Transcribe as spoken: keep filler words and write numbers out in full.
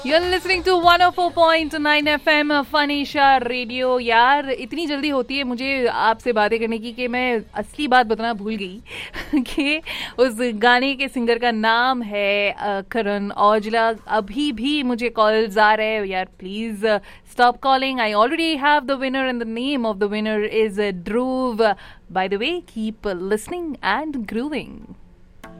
You're listening to one oh four point nine F M फनीशा radio. यार इतनी जल्दी होती है मुझे आपसे बातें करने की कि मैं असली बात बताना भूल गई कि उस गाने के सिंगर का नाम है करण औजला। अभी भी मुझे कॉल्स आ रहे हैं यार, please stop calling. I already have the winner and the name of the winner is Dhruv. By the way, keep listening and grooving.